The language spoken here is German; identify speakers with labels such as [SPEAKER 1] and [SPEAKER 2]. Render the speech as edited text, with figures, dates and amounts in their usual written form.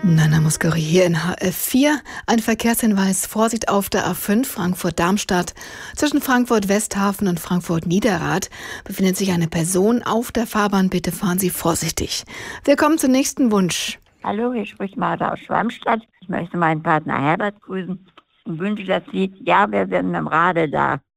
[SPEAKER 1] Nana Muscari hier in HF4. Ein Verkehrshinweis: Vorsicht auf der A5 Frankfurt-Darmstadt. Zwischen Frankfurt-Westhafen und Frankfurt-Niederrad befindet sich eine Person auf der Fahrbahn. Bitte fahren Sie vorsichtig. Wir kommen zum nächsten Wunsch.
[SPEAKER 2] Hallo, hier spricht Martha aus Schwammstadt. Ich möchte meinen Partner Herbert grüßen und wünsche das Lied Ja, wir sind im Rade da.